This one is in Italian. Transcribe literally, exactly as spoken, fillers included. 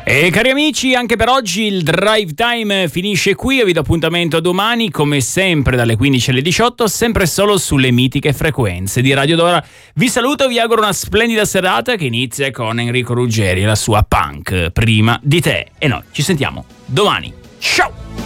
E cari amici, anche per oggi il Drive Time finisce qui. Io vi do appuntamento a domani, come sempre dalle quindici alle diciotto, sempre solo sulle mitiche frequenze di Radio Dora. Vi saluto, vi auguro una splendida serata che inizia con Enrico Ruggeri e la sua Punk, prima di te. E noi ci sentiamo domani. Ciao!